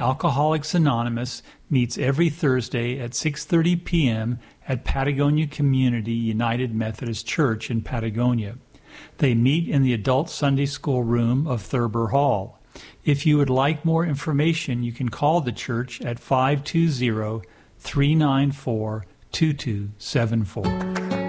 Alcoholics Anonymous meets every Thursday at 6:30 p.m. at Patagonia Community United Methodist Church in Patagonia. They meet in the Adult Sunday School room of Thurber Hall. If you would like more information, you can call the church at 520-394-2274.